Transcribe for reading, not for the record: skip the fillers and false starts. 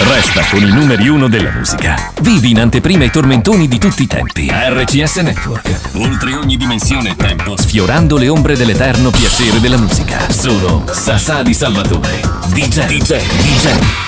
Resta con i numeri uno della musica. Vivi in anteprima i tormentoni di tutti i tempi. RCS Network. Oltre ogni dimensione e tempo. Sfiorando le ombre dell'eterno piacere della musica. Sono Sasà di Salvatore. DJ.